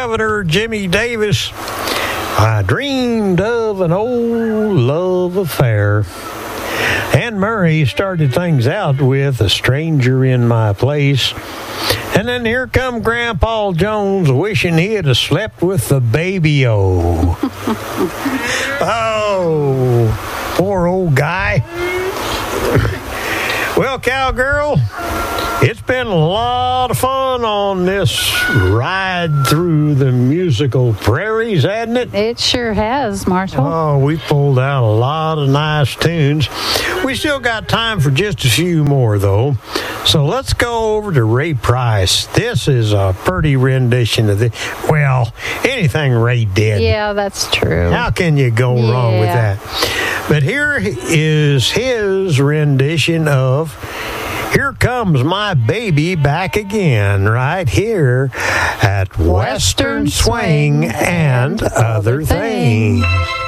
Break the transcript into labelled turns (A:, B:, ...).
A: Governor Jimmy Davis. I dreamed of an old love affair. Anne Murray started things out with A Stranger in My Place. And then here come Grandpa Jones wishing he had slept with the baby-o. Oh, poor old guy. Well, cowgirl, it's been a lot of fun on this ride through the musical prairies, hasn't it?
B: It sure has, Marshall.
A: Oh, we pulled out a lot of nice tunes. We still got time for just a few more, though. So let's go over to Ray Price. This is a pretty rendition of anything Ray did.
B: Yeah, that's true.
A: How can you go wrong with that? But here is his rendition of Here Comes My Baby Back Again, right here at Western Swing and Other Things.